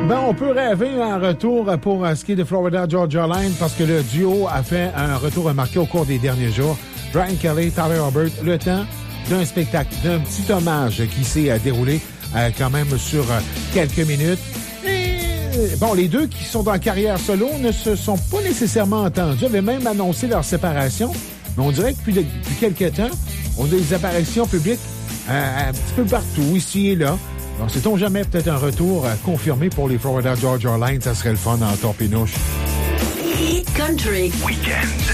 Ben, on peut rêver un retour pour ce qui est de Florida Georgia Line parce que le duo a fait un retour remarqué au cours des derniers jours. Brian Kelly, Tyler Hubbard, le temps d'un spectacle, d'un petit hommage qui s'est déroulé quand même sur quelques minutes. Et, bon, les deux qui sont en carrière solo ne se sont pas nécessairement entendus. Ils avaient même annoncé leur séparation. Mais on dirait que depuis quelques temps, on a des apparitions publiques un petit peu partout, ici et là. Donc, sait-on jamais peut-être un retour confirmé pour les Florida Georgia Line? Ça serait le fun en torpinouche. Hit Country Weekend.